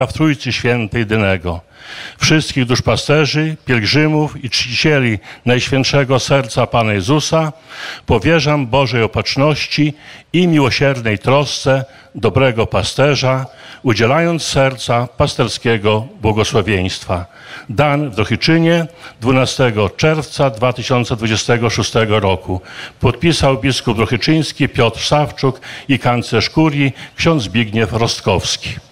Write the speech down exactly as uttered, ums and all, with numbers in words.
w Trójcy Świętej jedynego. Wszystkich duszpasterzy, pielgrzymów i czcicieli Najświętszego Serca Pana Jezusa powierzam Bożej Opatrzności i miłosiernej trosce dobrego pasterza, udzielając serca pasterskiego błogosławieństwa. Dan w Dochyczynie dwunastego czerwca dwa tysiące dwudziestego szóstego roku. Podpisał biskup dochyczyński Piotr Sawczuk i kanclerz kurii ksiądz Zbigniew Rostkowski.